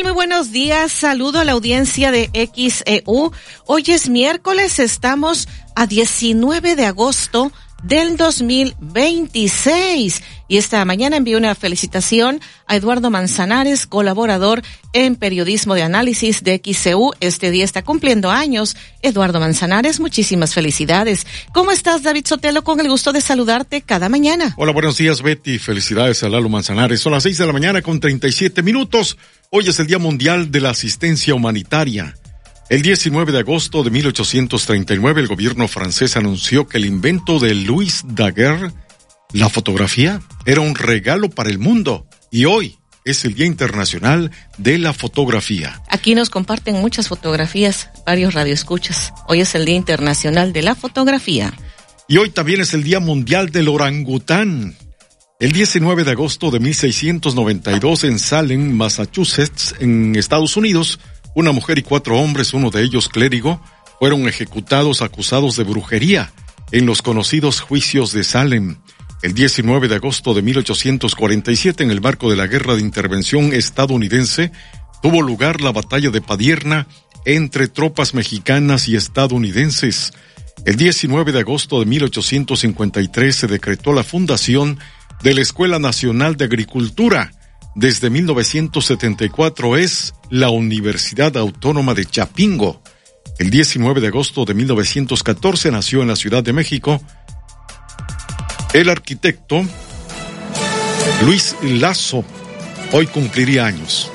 Muy buenos días. Saludo a la audiencia de XEU. Hoy es miércoles, estamos a 19 de agosto del 2026. Y esta mañana envío una felicitación a Eduardo Manzanares, colaborador en periodismo de análisis de XEU. Este día está cumpliendo años. Eduardo Manzanares, muchísimas felicidades. ¿Cómo estás, David Sotelo? Con el gusto de saludarte cada mañana. Hola, buenos días, Betty. Felicidades a Lalo Manzanares. Son las 6 de la mañana con 37 minutos. Hoy es el Día Mundial de la Asistencia Humanitaria. El 19 de agosto de 1839, el gobierno francés anunció que el invento de Louis Daguerre, la fotografía, era un regalo para el mundo. Y hoy es el Día Internacional de la Fotografía. Aquí nos comparten muchas fotografías, varios radioescuchas. Hoy es el Día Internacional de la Fotografía. Y hoy también es el Día Mundial del Orangután. El 19 de agosto de 1692, en Salem, Massachusetts, en Estados Unidos, una mujer y 4 hombres, uno de ellos clérigo, fueron ejecutados acusados de brujería en los conocidos juicios de Salem. El 19 de agosto de 1847, en el marco de la Guerra de Intervención estadounidense, tuvo lugar la batalla de Padierna entre tropas mexicanas y estadounidenses. El 19 de agosto de 1853 se decretó la fundación de la Escuela Nacional de Agricultura. Desde 1974 es la Universidad Autónoma de Chapingo. El 19 de agosto de 1914 nació en la Ciudad de México el arquitecto Luis Lasso. Hoy cumpliría años.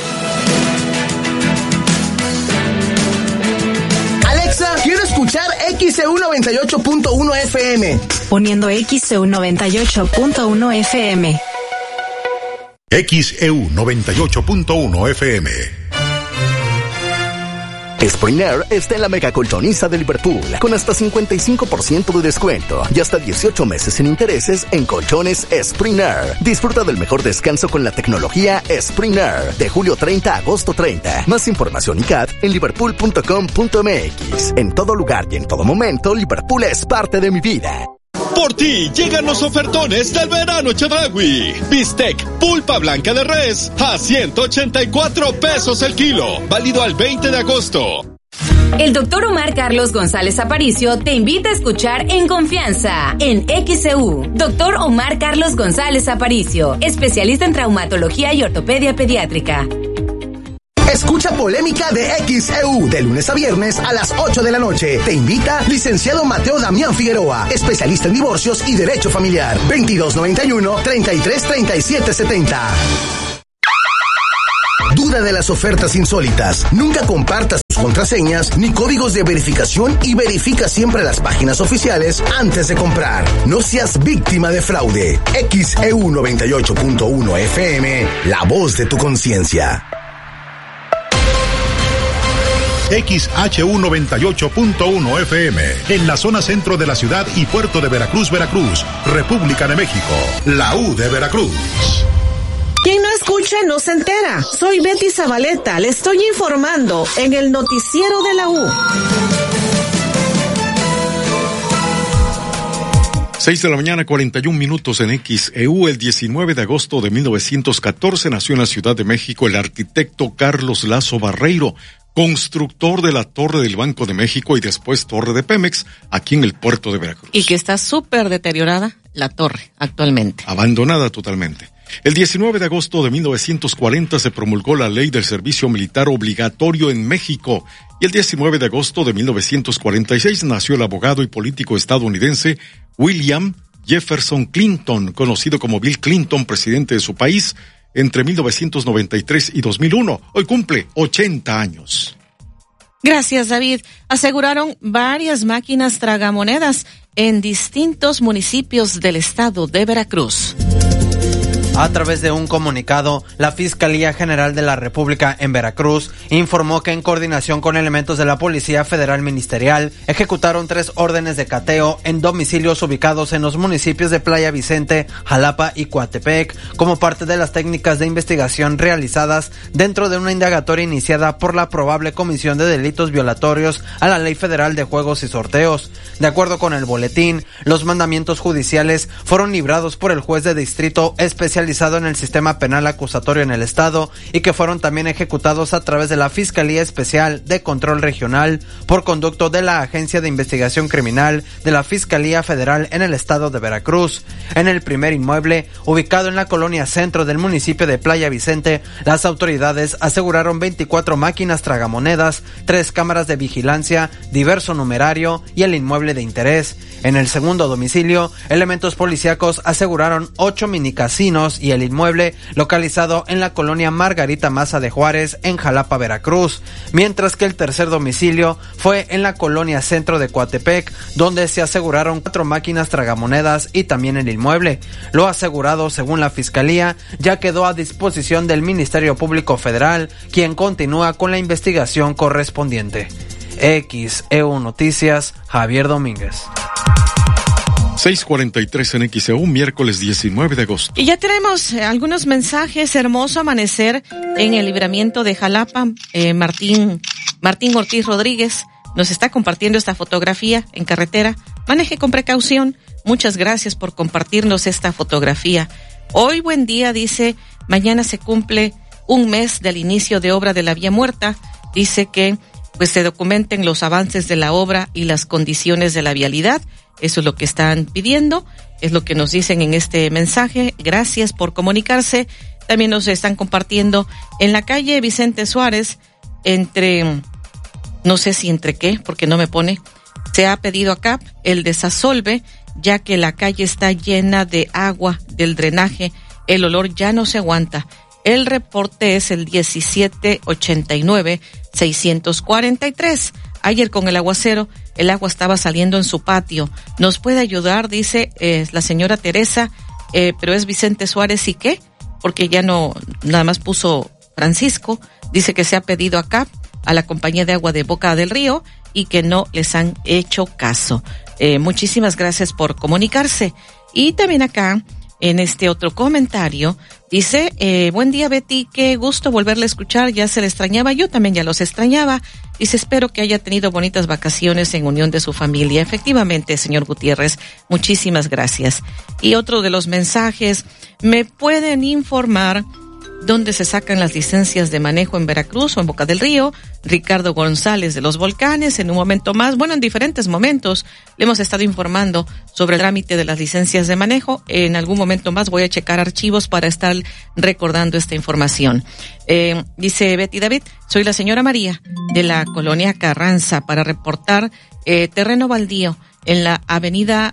Alexa, quiero escuchar XEU 98.1 FM. Poniendo XEU 98.1 FM. XEU 98.1 FM. Spring Air está en la mega colchoniza de Liverpool, con hasta 55% de descuento y hasta 18 meses sin intereses en colchones Spring Air. Disfruta del mejor descanso con la tecnología Spring Air, de julio 30 a agosto 30. Más información y CAT en liverpool.com.mx. En todo lugar y en todo momento, Liverpool es parte de mi vida. Por ti llegan los ofertones del verano Chedraui. Bistec pulpa blanca de res a 184 pesos el kilo. Válido al 20 de agosto. El doctor Omar Carlos González Aparicio te invita a escuchar En Confianza en XEU. Doctor Omar Carlos González Aparicio, especialista en traumatología y ortopedia pediátrica. Escucha Polémica de XEU de lunes a viernes a las 8 de la noche. Te invita licenciado Mateo Damián Figueroa, especialista en divorcios y derecho familiar. 2291-333770. Duda de las ofertas insólitas. Nunca compartas tus contraseñas ni códigos de verificación y verifica siempre las páginas oficiales antes de comprar. No seas víctima de fraude. XEU 98.1 FM, la voz de tu conciencia. XHU 98.1 FM, en la zona centro de la ciudad y puerto de Veracruz, Veracruz, República de México, la U de Veracruz. Quien no escucha no se entera. Soy Betty Zabaleta, le estoy informando en el noticiero de la U. 6 de la mañana, 41 minutos en XEU. El 19 de agosto de 1914 nació en la Ciudad de México el arquitecto Carlos Lasso Barreiro, constructor de la Torre del Banco de México y después Torre de Pemex, aquí en el puerto de Veracruz. Y que está súper deteriorada la torre actualmente. Abandonada totalmente. El 19 de agosto de 1940 se promulgó la Ley del Servicio Militar Obligatorio en México. Y el 19 de agosto de 1946 nació el abogado y político estadounidense William Jefferson Clinton, conocido como Bill Clinton, presidente de su país entre 1993 y 2001. Hoy cumple 80 años. Gracias, David. Aseguraron varias máquinas tragamonedas en distintos municipios del estado de Veracruz. A través de un comunicado, la Fiscalía General de la República en Veracruz informó que en coordinación con elementos de la Policía Federal Ministerial ejecutaron 3 órdenes de cateo en domicilios ubicados en los municipios de Playa Vicente, Jalapa y Coatepec, como parte de las técnicas de investigación realizadas dentro de una indagatoria iniciada por la probable comisión de delitos violatorios a la Ley Federal de Juegos y Sorteos. De acuerdo con el boletín, los mandamientos judiciales fueron librados por el juez de distrito especializado formalizado en el sistema penal acusatorio en el estado y que fueron también ejecutados a través de la Fiscalía Especial de Control Regional por conducto de la Agencia de Investigación Criminal de la Fiscalía Federal en el estado de Veracruz. En el primer inmueble, ubicado en la colonia centro del municipio de Playa Vicente, las autoridades aseguraron 24 máquinas tragamonedas, 3 cámaras de vigilancia, diverso numerario y el inmueble de interés. En el segundo domicilio, elementos policíacos aseguraron 8 minicasinos y el inmueble localizado en la colonia Margarita Maza de Juárez en Jalapa, Veracruz, mientras que el tercer domicilio fue en la colonia centro de Coatepec, donde se aseguraron 4 máquinas tragamonedas y también el inmueble. Lo asegurado, según la Fiscalía, ya quedó a disposición del Ministerio Público Federal, quien continúa con la investigación correspondiente. XEU Noticias, Javier Domínguez. 6:43 en XEU, miércoles 19 de agosto. Y ya tenemos algunos mensajes. Hermoso amanecer en el libramiento de Jalapa. Martín Ortiz Rodríguez nos está compartiendo esta fotografía en carretera. Maneje con precaución. Muchas gracias por compartirnos esta fotografía. Hoy buen día, dice, mañana se cumple un mes del inicio de obra de la vía muerta. Dice que pues se documenten los avances de la obra y las condiciones de la vialidad. Eso es lo que están pidiendo, es lo que nos dicen en este mensaje. Gracias por comunicarse. También nos están compartiendo en la calle Vicente Suárez, no sé si entre qué, porque no me pone. Se ha pedido acá el desasolve, ya que la calle está llena de agua del drenaje. El olor ya no se aguanta. El reporte es el 1789-643. Ayer con el aguacero, el agua estaba saliendo en su patio. ¿Nos puede ayudar? Dice la señora Teresa, pero es Vicente Suárez, ¿y qué? Porque ya no, nada más puso Francisco. Dice que se ha pedido acá a la compañía de agua de Boca del Río y que no les han hecho caso. Muchísimas gracias por comunicarse. Y también acá, en este otro comentario, dice, buen día Betty, qué gusto volverle a escuchar, ya se le extrañaba, yo también ya los extrañaba. Dice, espero que haya tenido bonitas vacaciones en unión de su familia. Efectivamente, señor Gutiérrez, muchísimas gracias. Y otro de los mensajes, ¿me pueden informar dónde se sacan las licencias de manejo en Veracruz o en Boca del Río? Ricardo González de Los Volcanes, en un momento más, bueno, en diferentes momentos, le hemos estado informando sobre el trámite de las licencias de manejo. En algún momento más voy a checar archivos para estar recordando esta información. Dice Betty David, soy la señora María de la colonia Carranza para reportar terreno baldío en la avenida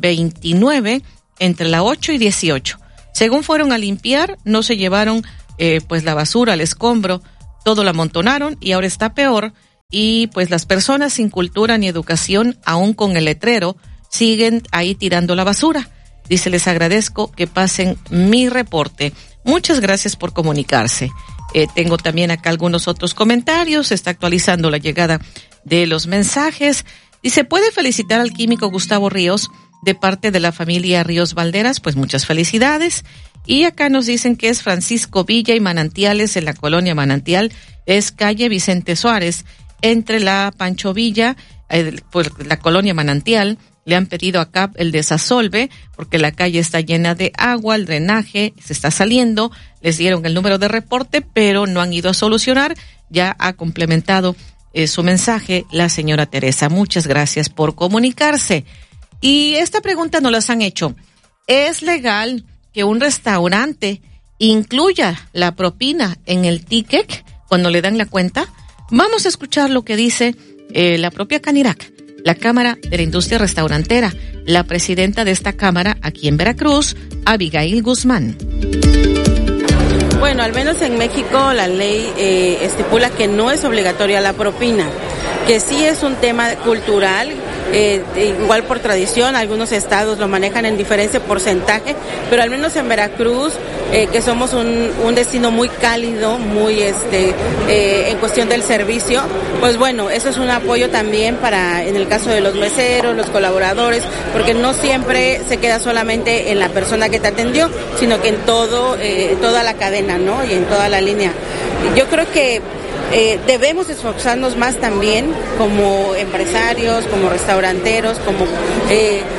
29 entre la 8 y 18. Según fueron a limpiar, no se llevaron pues la basura, el escombro, todo lo amontonaron y ahora está peor. Y pues las personas sin cultura ni educación, aún con el letrero, siguen ahí tirando la basura. Dice, les agradezco que pasen mi reporte. Muchas gracias por comunicarse. Tengo también acá algunos otros comentarios. Se está actualizando la llegada de los mensajes. Dice, ¿puede felicitar al químico Gustavo Ríos de parte de la familia Ríos Valderas? Pues muchas felicidades. Y acá nos dicen que es Francisco Villa y Manantiales en la colonia Manantial. Es calle Vicente Suárez, entre la Pancho Villa, pues la colonia Manantial. Le han pedido acá el desasolve porque la calle está llena de agua, el drenaje se está saliendo. Les dieron el número de reporte, pero no han ido a solucionar. Ya ha complementado su mensaje la señora Teresa. Muchas gracias por comunicarse. Y esta pregunta nos las han hecho. ¿Es legal que un restaurante incluya la propina en el ticket cuando le dan la cuenta? Vamos a escuchar lo que dice la propia Canirac, la Cámara de la Industria Restaurantera, la presidenta de esta cámara aquí en Veracruz, Abigail Guzmán. Bueno, al menos en México la ley estipula que no es obligatoria la propina, que sí es un tema cultural. Igual por tradición, algunos estados lo manejan en diferente porcentaje, pero al menos en Veracruz, que somos un destino muy cálido, muy en cuestión del servicio, pues bueno, eso es un apoyo también para, en el caso de los meseros, los colaboradores, porque no siempre se queda solamente en la persona que te atendió, sino que en toda la cadena, ¿no? Y en toda la línea. Yo creo que debemos esforzarnos más también como empresarios, como restauranteros, como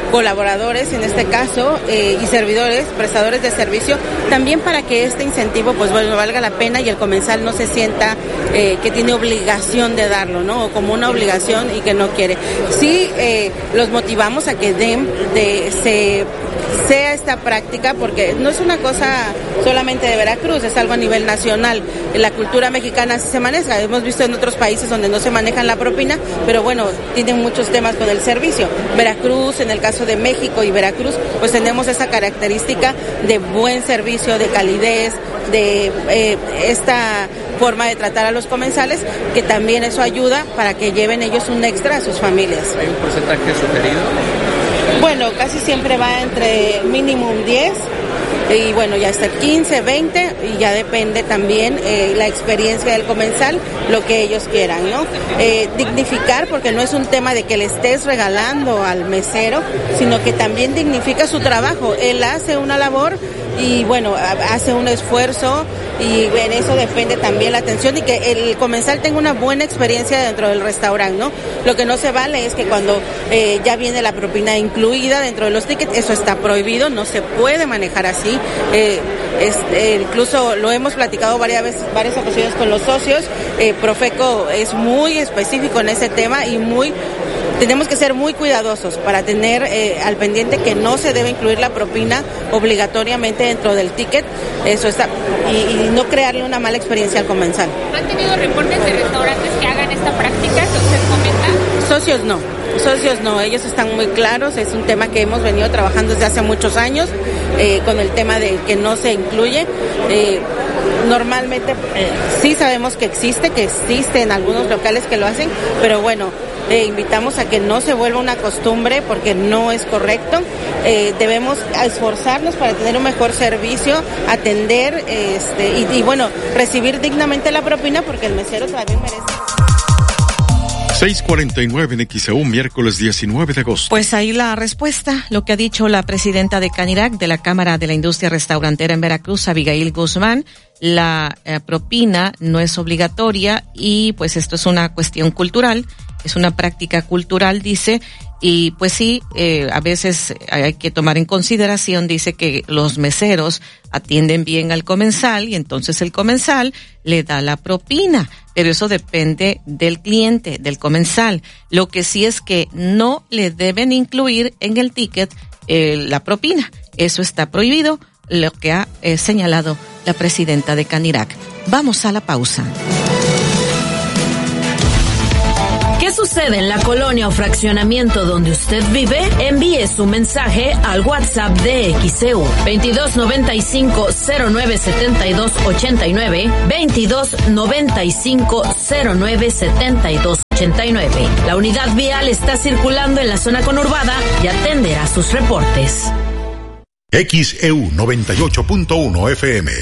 colaboradores en este caso y servidores, prestadores de servicio, también para que este incentivo pues bueno, valga la pena y el comensal no se sienta que tiene obligación de darlo, ¿no? O como una obligación y que no quiere. Sí, los motivamos a que sea esta práctica, porque no es una cosa solamente de Veracruz, es algo a nivel nacional. La cultura mexicana sí se maneja, hemos visto en otros países donde no se manejan la propina, pero bueno, tienen muchos temas con el servicio. Veracruz, en el caso de México y Veracruz, pues tenemos esa característica de buen servicio, de calidez, de esta forma de tratar a los comensales, que también eso ayuda para que lleven ellos un extra a sus familias. ¿Hay un porcentaje sugerido? Bueno, casi siempre va entre mínimo un 10 y bueno, ya hasta el 15, 20 y ya depende también la experiencia del comensal, lo que ellos quieran, ¿no? Dignificar, porque no es un tema de que le estés regalando al mesero, sino que también dignifica su trabajo. Él hace una labor y bueno, hace un esfuerzo y en eso depende también la atención y que el comensal tenga una buena experiencia dentro del restaurante, ¿no? Lo que no se vale es que cuando ya viene la propina incluida dentro de los tickets, eso está prohibido, no se puede manejar así. Incluso lo hemos platicado varias ocasiones con los socios. Profeco es muy específico en ese tema y tenemos que ser muy cuidadosos para tener al pendiente que no se debe incluir la propina obligatoriamente dentro del ticket, eso está, y no crearle una mala experiencia al comensal. ¿Han tenido reportes de restaurantes que hagan esta práctica que usted comenta? Socios no, ellos están muy claros, es un tema que hemos venido trabajando desde hace muchos años, con el tema de que no se incluye. Normalmente sí sabemos que existe en algunos locales que lo hacen, pero bueno, invitamos a que no se vuelva una costumbre porque no es correcto. Debemos esforzarnos para tener un mejor servicio, atender y bueno, recibir dignamente la propina porque el mesero también merece. 6:49 en XEU, miércoles 19 de agosto. Pues ahí la respuesta, lo que ha dicho la presidenta de Canirac, de la Cámara de la Industria Restaurantera en Veracruz, Abigail Guzmán. La propina no es obligatoria y pues esto es una cuestión cultural, es una práctica cultural, dice, y pues sí, a veces hay que tomar en consideración, dice que los meseros atienden bien al comensal y entonces el comensal le da la propina, pero eso depende del cliente, del comensal. Lo que sí es que no le deben incluir en el ticket la propina, eso está prohibido, lo que ha señalado la presidenta de Canirac. Vamos a la pausa. ¿Qué sucede en la colonia o fraccionamiento donde usted vive? Envíe su mensaje al WhatsApp de XEU 2295-097289, 2295-097289. La unidad vial está circulando en la zona conurbada y atenderá sus reportes. XEU 98.1 FM.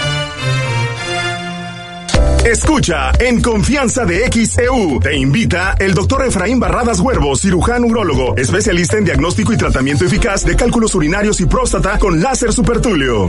Escucha En Confianza de XEU. Te invita el doctor Efraín Barradas Huervo, cirujano urólogo, especialista en diagnóstico y tratamiento eficaz de cálculos urinarios y próstata con láser supertulio.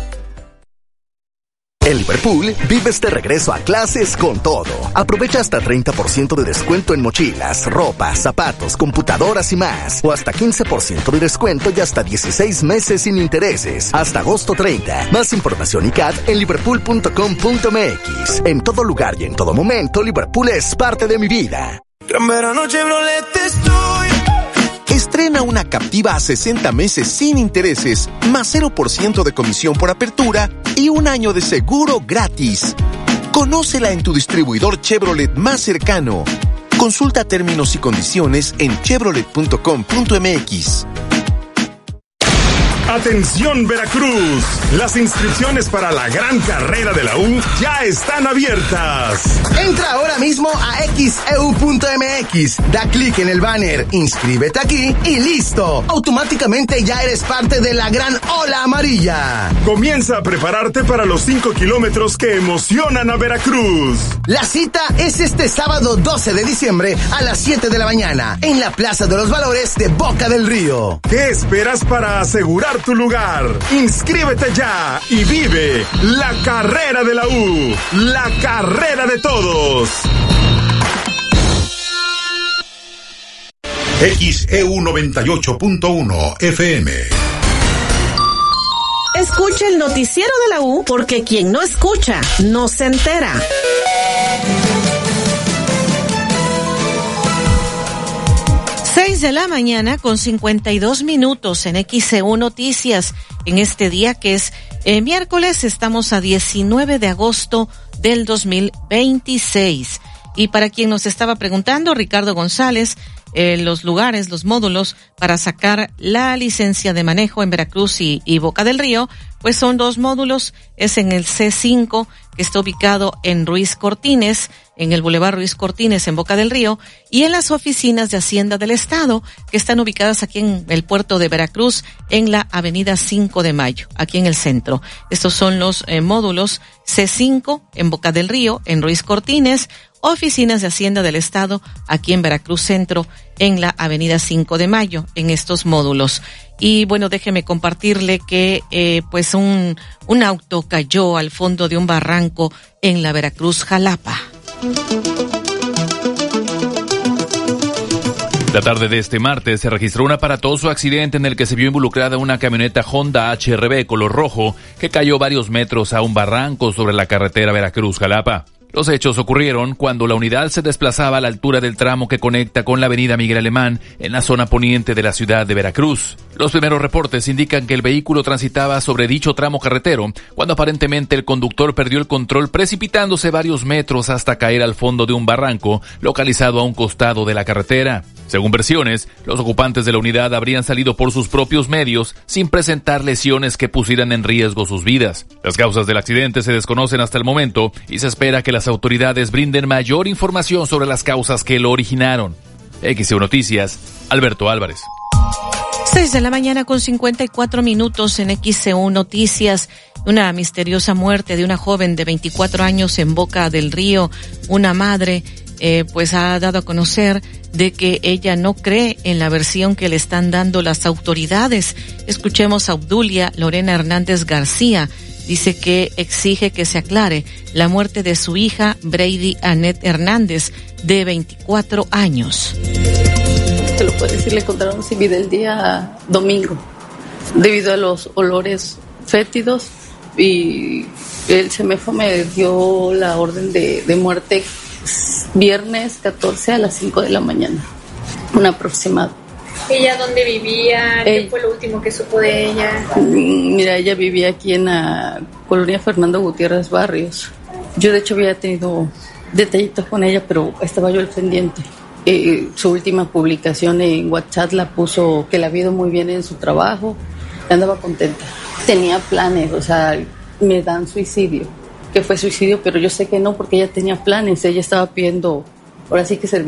En Liverpool, vives de regreso a clases con todo. Aprovecha hasta 30% de descuento en mochilas, ropa, zapatos, computadoras y más. O hasta 15% de descuento y hasta 16 meses sin intereses. Hasta agosto 30. Más información y CAT en liverpool.com.mx. En todo lugar y en todo momento, Liverpool es parte de mi vida. Gran verano Chevrolet estoy. Estrena una Captiva a 60 meses sin intereses, más 0% de comisión por apertura y un año de seguro gratis. Conócela en tu distribuidor Chevrolet más cercano. Consulta términos y condiciones en chevrolet.com.mx. Atención Veracruz, las inscripciones para la gran carrera de la U ya están abiertas. Entra ahora mismo a xeu.mx, da clic en el banner, inscríbete aquí y listo. Automáticamente ya eres parte de la gran ola amarilla. Comienza a prepararte para los 5 kilómetros que emocionan a Veracruz. La cita es este sábado 12 de diciembre a las 7 de la mañana en la Plaza de los Valores de Boca del Río. ¿Qué esperas para asegurar tu lugar? Inscríbete ya y vive la carrera de la U, la carrera de todos. XEU 98.1 FM. Escucha el noticiero de la U, porque quien no escucha no se entera. De la mañana con 52 minutos en XEU Noticias. En este día que es miércoles, estamos a 19 de agosto del 2026. Y para quien nos estaba preguntando, Ricardo González, los lugares, los módulos para sacar la licencia de manejo en Veracruz y Boca del Río, pues son 2 módulos. Es en el C5, que está ubicado en Ruiz Cortines, en el Boulevard Ruiz Cortines, en Boca del Río, y en las oficinas de Hacienda del Estado, que están ubicadas aquí en el puerto de Veracruz, en la avenida 5 de Mayo, aquí en el centro. Estos son los módulos C5 en Boca del Río, en Ruiz Cortines, oficinas de Hacienda del Estado, aquí en Veracruz Centro, en la avenida 5 de Mayo, en estos módulos. Y bueno, déjeme compartirle que pues un auto cayó al fondo de un barranco en la Veracruz Jalapa. La tarde de este martes se registró un aparatoso accidente en el que se vio involucrada una camioneta Honda HR-V color rojo que cayó varios metros a un barranco sobre la carretera Veracruz-Jalapa. Los hechos ocurrieron cuando la unidad se desplazaba a la altura del tramo que conecta con la avenida Miguel Alemán en la zona poniente de la ciudad de Veracruz. Los primeros reportes indican que el vehículo transitaba sobre dicho tramo carretero cuando aparentemente el conductor perdió el control, precipitándose varios metros hasta caer al fondo de un barranco localizado a un costado de la carretera. Según versiones, los ocupantes de la unidad habrían salido por sus propios medios sin presentar lesiones que pusieran en riesgo sus vidas. Las causas del accidente se desconocen hasta el momento y se espera que las autoridades brinden mayor información sobre las causas que lo originaron. XEU Noticias, Alberto Álvarez. 6 de la mañana con 54 minutos en XEU Noticias. Una misteriosa muerte de una joven de 24 años en Boca del Río. Una madre pues ha dado a conocer de que ella no cree en la versión que le están dando las autoridades. Escuchemos a Obdulia Lorena Hernández García. Dice que exige que se aclare la muerte de su hija Brady Annette Hernández, de 24 años. Te lo puedo decir, le encontraron sin vida el día domingo, debido a los olores fétidos, y el CEMEFO me dio la orden de muerte viernes 14 a las 5 de la mañana, un aproximado. ¿Ella dónde vivía? ¿Qué fue lo último que supo de ella? Mira, ella vivía aquí en la colonia Fernando Gutiérrez Barrios. Yo de hecho había tenido detallitos con ella, pero estaba yo al pendiente. Su última publicación en WhatsApp la puso que la había ido muy bien en su trabajo, andaba contenta. Tenía planes, o sea, me dan suicidio, que fue suicidio, pero yo sé que no, porque ella tenía planes, ella estaba pidiendo, ahora sí que servicio.